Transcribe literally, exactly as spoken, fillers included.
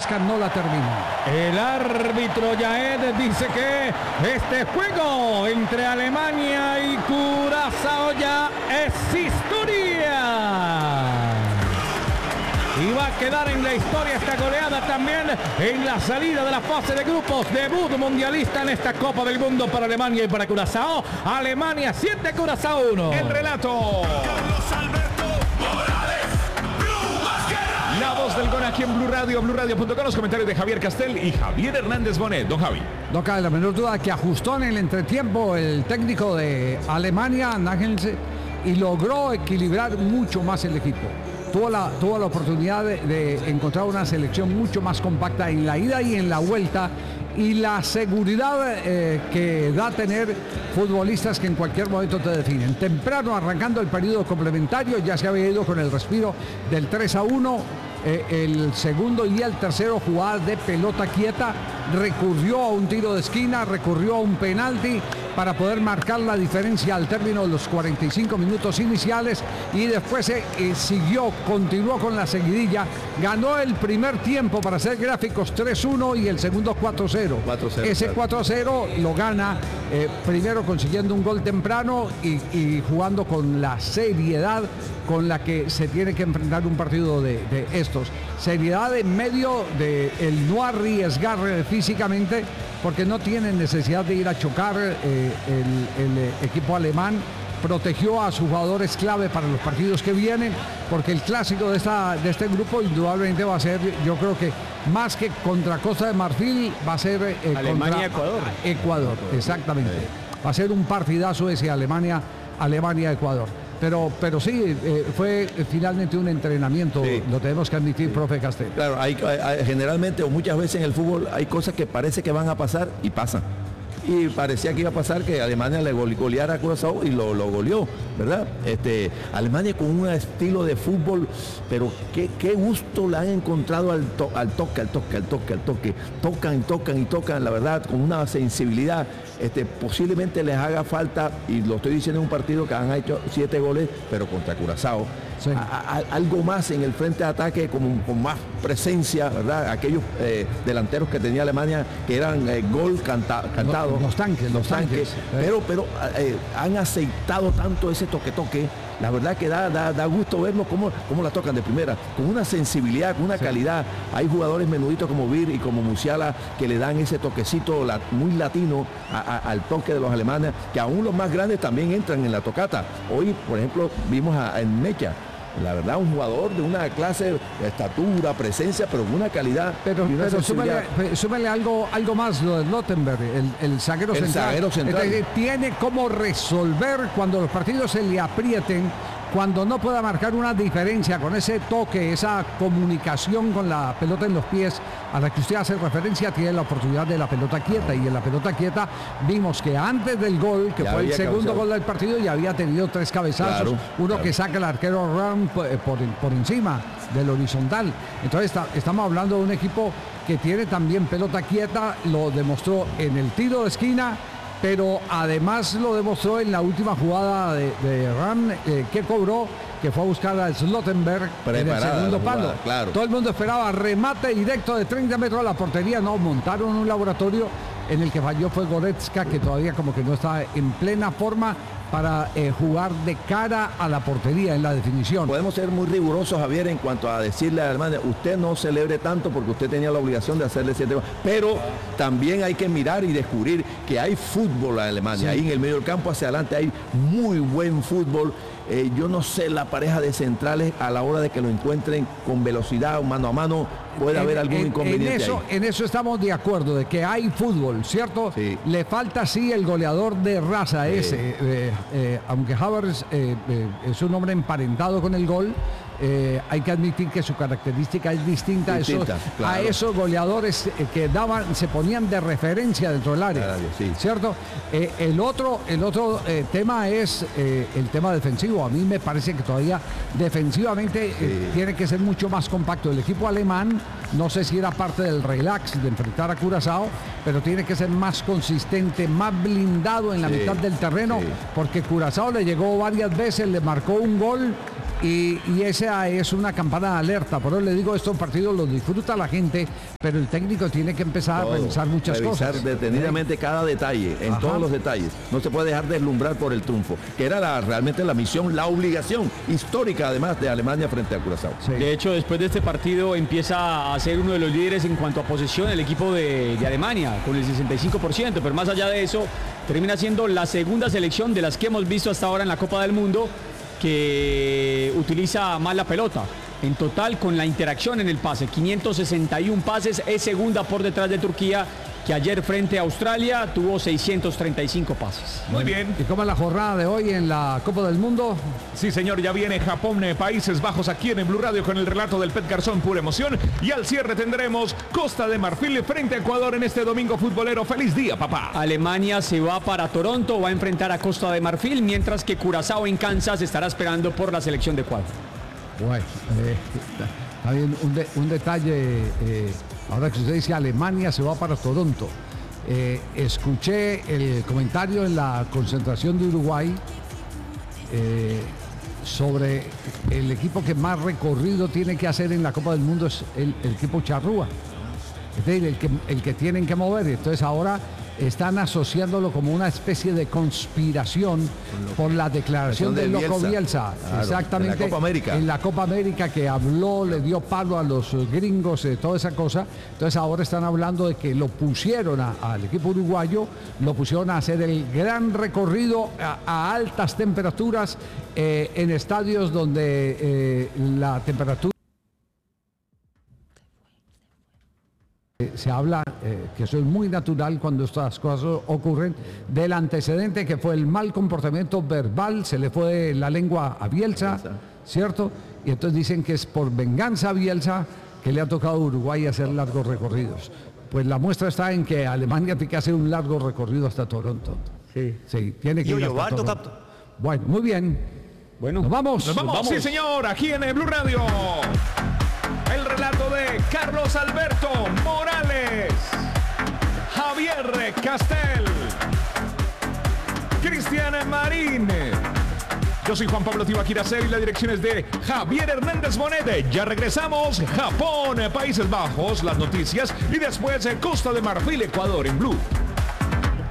Goretzka no la terminó. El árbitro Yaed dice que este juego entre Alemania y Curazao ya es historia. Y va a quedar en la historia esta goleada también en la salida de la fase de grupos. Debut mundialista en esta Copa del Mundo para Alemania y para Curazao. Alemania siete, Curazao uno. El relato. La voz del gol aquí en Blue Radio, Blue Radio punto com, los comentarios de Javier Castel y Javier Hernández Bonet. Don Javi. No cabe la menor duda que ajustó en el entretiempo el técnico de Alemania, Nagelsmann, y logró equilibrar mucho más el equipo. Tuvo la, tuvo la oportunidad de, de encontrar una selección mucho más compacta en la ida y en la vuelta, y la seguridad eh, que da tener futbolistas que en cualquier momento te definen. Temprano, arrancando el periodo complementario, ya se había ido con el respiro del tres a uno. Eh, el segundo y el tercero, jugadas de pelota quieta, recurrió a un tiro de esquina, recurrió a un penalti para poder marcar la diferencia al término de los cuarenta y cinco minutos iniciales, y después eh, eh, siguió, continuó con la seguidilla, ganó el primer tiempo, para hacer gráficos, tres uno y el segundo cuatro cero. Ese cuatro cero lo gana eh, primero consiguiendo un gol temprano y, y jugando con la seriedad con la que se tiene que enfrentar un partido de, de estos. Seriedad en medio de el no arriesgar físicamente, porque no tienen necesidad de ir a chocar. eh, el, el eh, equipo alemán protegió a sus jugadores clave para los partidos que vienen, porque el clásico de, esta, de este grupo indudablemente va a ser, yo creo que más que contra Costa de Marfil, va a ser eh, Alemania-Ecuador. Ecuador, exactamente. Va a ser un partidazo ese Alemania, Alemania-Ecuador. Pero, pero sí, eh, fue finalmente un entrenamiento, sí. Lo tenemos que admitir, sí. Profe Castel. Claro, hay, hay, generalmente o muchas veces en el fútbol hay cosas que parece que van a pasar y pasan. Y parecía que iba a pasar que Alemania le goleara a Curazao y lo, lo goleó, ¿verdad? Este, Alemania con un estilo de fútbol, pero qué, qué gusto le han encontrado al, to, al toque, al toque, al toque, al toque. Tocan y tocan y tocan, la verdad, con una sensibilidad. Este, posiblemente les haga falta, y lo estoy diciendo en un partido que han hecho siete goles, pero contra Curazao. Sí. A, a, algo más en el frente de ataque, con, con más presencia, ¿verdad? Aquellos eh, delanteros que tenía Alemania que eran eh, gol canta, cantado. Los, los tanques, los, los tanques. tanques. Pero, pero eh, han aceitado tanto ese toque-toque. La verdad que da, da, da gusto verlo cómo, cómo la tocan de primera, con una sensibilidad, con una sí. calidad. Hay jugadores menuditos como Vir y como Musiala que le dan ese toquecito la, muy latino a, a, al toque de los alemanes, que aún los más grandes también entran en la tocata. Hoy, por ejemplo, vimos a, a Mecha. La verdad, un jugador de una clase de estatura, presencia, pero con una calidad. Pero, y una pero súmele, súmele algo, algo más, lo de Lottenberg, el, el zaguero el central. Zaguero central. Entonces, tiene cómo resolver cuando los partidos se le aprieten, cuando no pueda marcar una diferencia con ese toque, esa comunicación con la pelota en los pies a la que usted hace referencia. Tiene la oportunidad de la pelota quieta, y en la pelota quieta vimos que antes del gol, que ya fue el segundo cabezado. Gol del partido, ya había tenido tres cabezazos, claro, uno claro. que saca el arquero Ram por, por encima del horizontal. Entonces está, estamos hablando de un equipo que tiene también pelota quieta, lo demostró en el tiro de esquina, pero además lo demostró en la última jugada de, de Ram, eh, que cobró, que fue a buscar a Slottenberg en el segundo palo. Jugada, claro. Todo el mundo esperaba remate directo de treinta metros a la portería. No, montaron un laboratorio en el que falló fue Goretzka, que todavía como que no está en plena forma para eh, jugar de cara a la portería en la definición. Podemos ser muy rigurosos, Javier, en cuanto a decirle a Alemania, usted no celebre tanto porque usted tenía la obligación de hacerle siete goles, pero también hay que mirar y descubrir que hay fútbol en Alemania. Sí. Ahí en el medio del campo hacia adelante hay muy buen fútbol. Eh, yo no sé, la pareja de centrales, a la hora de que lo encuentren con velocidad, mano a mano, puede en, haber algún en, inconveniente en eso, ahí. En eso estamos de acuerdo, de que hay fútbol, ¿cierto? Sí. Le falta sí el goleador de raza sí. ese, eh, eh, aunque Havertz eh, eh, es un hombre emparentado con el gol. Eh, hay que admitir que su característica es distinta, distinta a, esos, claro. a esos goleadores eh, que daban, se ponían de referencia dentro del área, claro, sí. ¿cierto? Eh, el otro, el otro eh, tema es eh, el tema defensivo. A mí me parece que todavía defensivamente sí. eh, tiene que ser mucho más compacto. El equipo alemán, no sé si era parte del relax de enfrentar a Curazao, pero tiene que ser más consistente, más blindado en la sí. mitad del terreno, sí. porque Curazao le llegó varias veces, le marcó un gol Y, y esa es una campana de alerta. Por eso le digo, estos partidos los disfruta la gente, pero el técnico tiene que empezar Todo, a revisar muchas revisar cosas. detenidamente cada detalle, en Ajá. todos los detalles. No se puede dejar deslumbrar por el triunfo, que era la, realmente la misión, la obligación histórica además de Alemania frente a Curazao. Sí. De hecho, después de este partido empieza a ser uno de los líderes en cuanto a posesión el equipo de, de Alemania, con el sesenta y cinco por ciento, pero más allá de eso, termina siendo la segunda selección de las que hemos visto hasta ahora en la Copa del Mundo que utiliza más la pelota. En total, con la interacción en el pase, quinientos sesenta y uno pases, es segunda por detrás de Turquía, que ayer frente a Australia tuvo seiscientos treinta y cinco pases. Muy bien. ¿Y cómo es la jornada de hoy en la Copa del Mundo? Sí, señor, ya viene Japón, eh, Países Bajos aquí en el Blue Radio con el relato del Pet Garzón, pura emoción. Y al cierre tendremos Costa de Marfil frente a Ecuador en este domingo futbolero. ¡Feliz día, papá! Alemania se va para Toronto, va a enfrentar a Costa de Marfil, mientras que Curazao en Kansas estará esperando por la selección de Ecuador. Bueno, eh, está bien, un, de- un detalle, eh, ahora que usted dice Alemania se va para Toronto. Eh, escuché el comentario en la concentración de Uruguay eh, sobre el equipo que más recorrido tiene que hacer en la Copa del Mundo es el, el equipo charrúa. Es decir, el que, el que tienen que mover. Entonces ahora están asociándolo como una especie de conspiración por la declaración del de loco Bielsa. Bielsa. Claro, Exactamente. en la Copa América. En la Copa América, que habló, le dio palo a los gringos, eh, toda esa cosa. Entonces ahora están hablando de que lo pusieron a- al equipo uruguayo, lo pusieron a hacer el gran recorrido a, a altas temperaturas eh, en estadios donde eh, la temperatura Eh, se habla, eh, que eso es muy natural cuando estas cosas ocurren, del antecedente que fue el mal comportamiento verbal, se le fue la lengua a Bielsa, ¿cierto? Y entonces dicen que es por venganza a Bielsa que le ha tocado a Uruguay hacer largos recorridos. Pues la muestra está en que Alemania tiene que hacer un largo recorrido hasta Toronto. Sí. Sí, tiene que Io ir io hasta guardo Toronto. capto. Bueno, muy bien. Bueno, Nos vamos. Nos vamos, vamos. sí, señor, aquí en el Blue Radio. El relato de Carlos Alberto Morales, Javier Castel, Cristian Marín. Yo soy Juan Pablo Tibaquira y la dirección es de Javier Hernández Bonet. Ya regresamos. Japón, Países Bajos, las noticias y después Costa de Marfil, Ecuador en Blue.